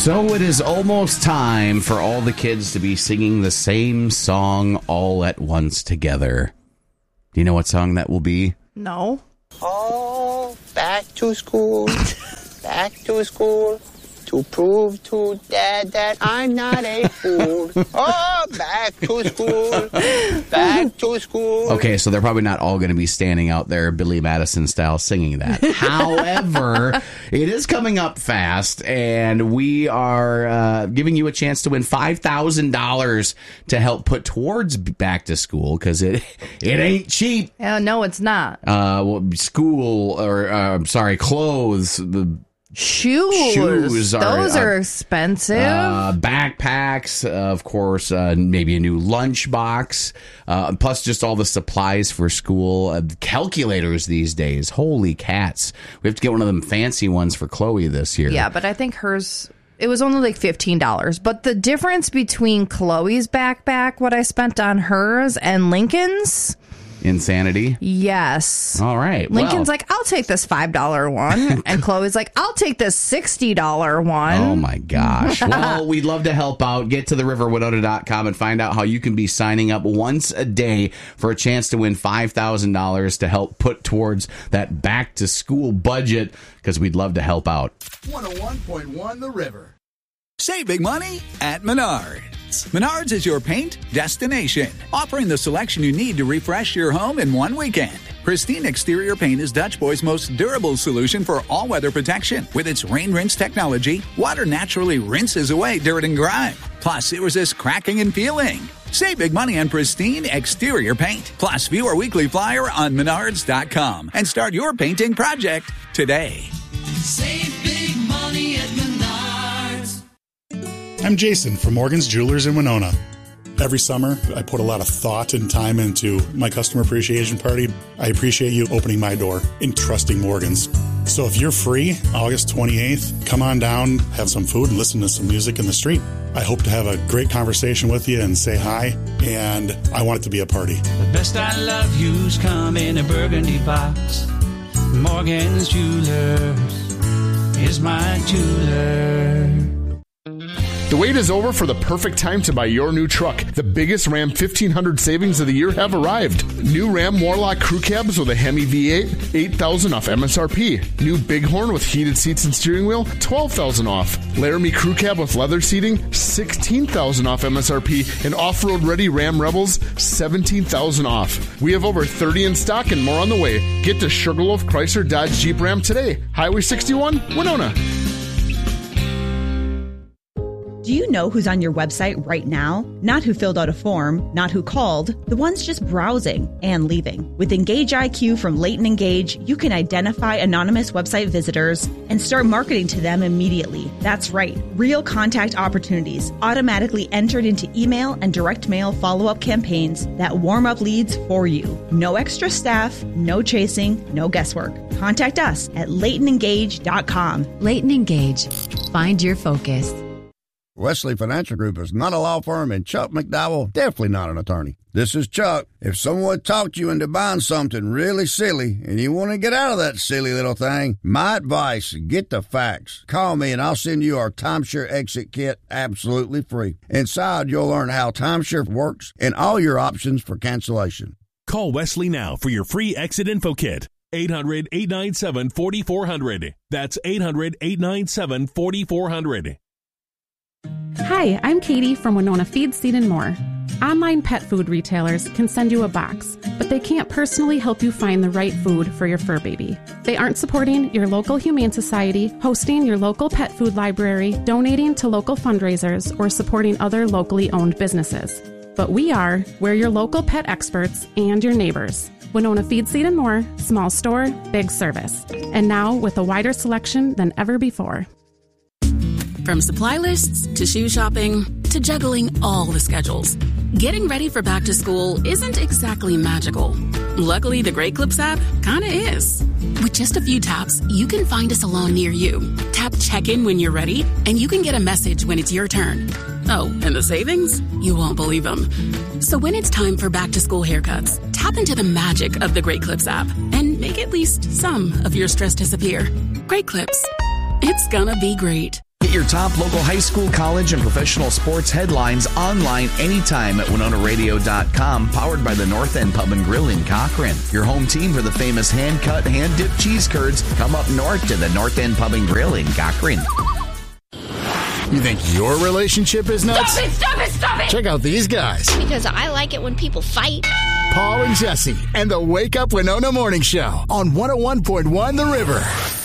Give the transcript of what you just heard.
So it is almost time for all the kids to be singing the same song all at once together. Do you know what song that will be? No. Oh, back to school, to prove to Dad that I'm not a fool. Oh, back to school. Okay, so they're probably not all going to be standing out there Billy Madison style singing that. However, it is coming up fast, and we are giving you a chance to win $5,000 to help put towards back to school, because it ain't cheap. No, it's not. School, or clothes, the Shoes. Those are expensive. Backpacks, of course, maybe a new lunchbox, plus just all the supplies for school. Calculators these days. Holy cats. We have to get one of them fancy ones for Chloe this year. Yeah, but I think hers, it was only like $15. But the difference between Chloe's backpack, what I spent on hers, and Lincoln's... Insanity? Yes. All right. Lincoln's like, I'll take this $5 one. And Chloe's like, I'll take this $60 one. Oh, my gosh. Well, we'd love to help out. Get to theriverwinona.com and find out how you can be signing up once a day for a chance to win $5,000 to help put towards that back-to-school budget, because we'd love to help out. 101.1 The River. Save big money at Menards. Menards is your paint destination, offering the selection you need to refresh your home in one weekend. Pristine exterior paint is Dutch Boy's most durable solution for all-weather protection. With its rain rinse technology, water naturally rinses away dirt and grime. Plus, it resists cracking and peeling. Save big money on pristine exterior paint. Plus, view our weekly flyer on Menards.com and start your painting project today. Save big money at Menards. I'm Jason from Morgan's Jewelers in Winona. Every summer, I put a lot of thought and time into my customer appreciation party. I appreciate you opening my door and trusting Morgan's. So if you're free, August 28th, come on down, have some food, and listen to some music in the street. I hope to have a great conversation with you and say hi, and I want it to be a party. The best I love you's come in a burgundy box. Morgan's Jewelers is my jeweler. The wait is over for the perfect time to buy your new truck. The biggest Ram 1500 savings of the year have arrived. New Ram Warlock crew cabs with a Hemi V8, $8,000 off MSRP. New Bighorn with heated seats and steering wheel, $12,000 off. Laramie crew cab with leather seating, $16,000 off MSRP. And off-road ready Ram Rebels, $17,000 off. We have over 30 in stock and more on the way. Get to Sugarloaf Chrysler Dodge Jeep Ram today. Highway 61, Winona. Do you know who's on your website right now? Not who filled out a form, not who called, the ones just browsing and leaving. With Engage IQ from Leighton Engage, you can identify anonymous website visitors and start marketing to them immediately. That's right, real contact opportunities automatically entered into email and direct mail follow-up campaigns that warm up leads for you. No extra staff, no chasing, no guesswork. Contact us at LeightonEngage.com. Leighton Engage. Find your focus. Wesley Financial Group is not a law firm, and Chuck McDowell definitely not an attorney. This is Chuck. If someone talked you into buying something really silly and you want to get out of that silly little thing, my advice, get the facts. Call me and I'll send you our timeshare exit kit absolutely free. Inside, you'll learn how timeshare works and all your options for cancellation. Call Wesley now for your free exit info kit. 800-897-4400. That's 800-897-4400. Hi, I'm Katie from Winona Feed, Seed, and More. Online pet food retailers can send you a box, but they can't personally help you find the right food for your fur baby. They aren't supporting your local humane society, hosting your local pet food library, donating to local fundraisers, or supporting other locally owned businesses. But we are. We're your local pet experts and your neighbors. Winona Feed, Seed, and More, small store, big service. And now with a wider selection than ever before. From supply lists to shoe shopping to juggling all the schedules, getting ready for back to school isn't exactly magical. Luckily, the Great Clips app kinda is. With just a few taps, you can find a salon near you. Tap check-in when you're ready, and you can get a message when it's your turn. Oh, and the savings? You won't believe them. So when it's time for back to school haircuts, tap into the magic of the Great Clips app and make at least some of your stress disappear. Great Clips. It's gonna be great. Get your top local high school, college, and professional sports headlines online anytime at WinonaRadio.com, powered by the North End Pub and Grill in Cochrane. Your home team for the famous hand-cut, hand-dipped cheese curds. Come up north to the North End Pub and Grill in Cochrane. You think your relationship is nuts? Stop it, stop it, stop it! Check out these guys. Because I like it when people fight. Paul and Jesse and the Wake Up Winona Morning Show on 101.1 The River.